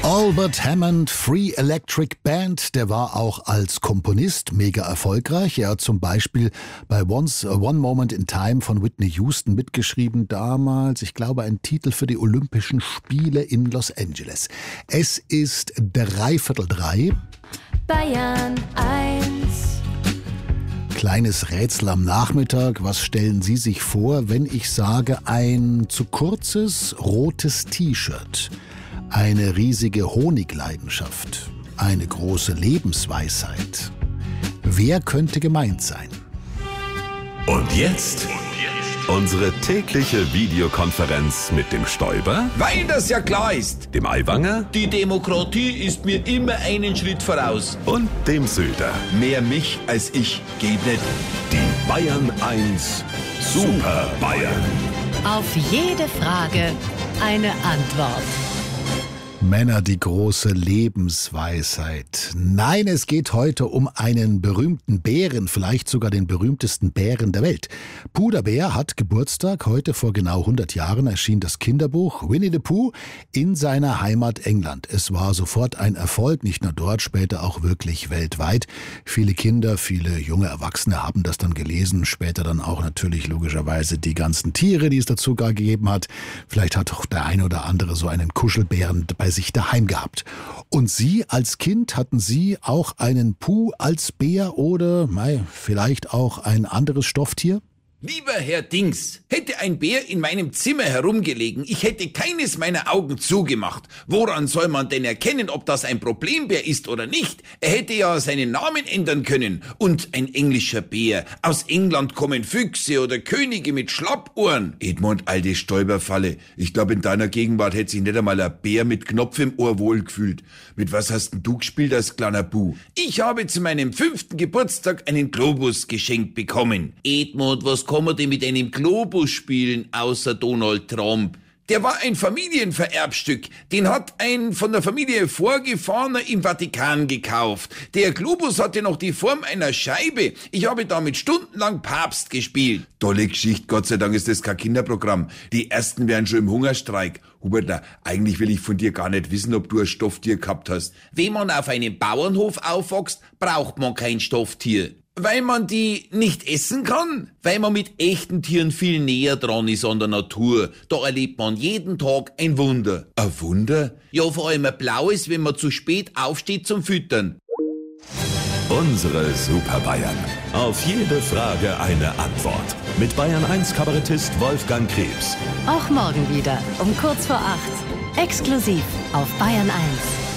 Albert Hammond, Free Electric Band, der war auch als Komponist mega erfolgreich. Er hat zum Beispiel bei One Moment in Time von Whitney Houston mitgeschrieben, damals, ich glaube, ein Titel für die Olympischen Spiele in Los Angeles. Es ist 3:15. Bayern 1. Kleines Rätsel am Nachmittag. Was stellen Sie sich vor, wenn ich sage, ein zu kurzes rotes T-Shirt? Eine riesige Honigleidenschaft, eine große Lebensweisheit. Wer könnte gemeint sein? Und jetzt unsere tägliche Videokonferenz mit dem Stoiber, Weil das ja klar ist. dem Aiwanger Die Demokratie ist mir immer einen Schritt voraus. und dem Söder. Mehr mich als ich geht nicht. Die Bayern 1 Super Bayern. Auf jede Frage eine Antwort. Männer, die große Lebensweisheit. Nein, es geht heute um einen berühmten Bären, vielleicht sogar den berühmtesten Bären der Welt. Puder-Bär hat Geburtstag. Heute vor genau 100 Jahren erschien das Kinderbuch Winnie the Pooh in seiner Heimat England. Es war sofort ein Erfolg, nicht nur dort, später auch wirklich weltweit. Viele Kinder, viele junge Erwachsene haben das dann gelesen, später dann auch natürlich logischerweise die ganzen Tiere, die es dazu gar gegeben hat. Vielleicht hat auch der eine oder andere so einen Kuschelbären bei sich daheim gehabt. Und Sie als Kind, hatten Sie auch einen Pooh als Bär oder vielleicht auch ein anderes Stofftier? Lieber Herr Dings, hätte ein Bär in meinem Zimmer herumgelegen, ich hätte keines meiner Augen zugemacht. Woran soll man denn erkennen, ob das ein Problembär ist oder nicht? Er hätte ja seinen Namen ändern können. Und ein englischer Bär. Aus England kommen Füchse oder Könige mit Schlappohren. Edmund, alte Stolperfalle. Ich glaube, in deiner Gegenwart hätte sich nicht einmal ein Bär mit Knopf im Ohr wohlgefühlt. Mit was hast denn du gespielt als kleiner Bub? Ich habe zu meinem 5. Geburtstag einen Globus geschenkt bekommen. Edmund, was kann man denn mit einem Globus spielen, außer Donald Trump? Der war ein Familienvererbstück. Den hat ein von der Familie Vorgefahrener im Vatikan gekauft. Der Globus hatte noch die Form einer Scheibe. Ich habe damit stundenlang Papst gespielt. Tolle Geschichte, Gott sei Dank ist das kein Kinderprogramm. Die Ersten wären schon im Hungerstreik. Hubertler, eigentlich will ich von dir gar nicht wissen, ob du ein Stofftier gehabt hast. Wenn man auf einem Bauernhof aufwächst, braucht man kein Stofftier. Weil man die nicht essen kann? Weil man mit echten Tieren viel näher dran ist an der Natur. Da erlebt man jeden Tag ein Wunder. Ein Wunder? Ja, vor allem ein blaues, wenn man zu spät aufsteht zum Füttern. Unsere Super Bayern. Auf jede Frage eine Antwort. Mit Bayern 1 Kabarettist Wolfgang Krebs. Auch morgen wieder um kurz vor 8. Exklusiv auf Bayern 1.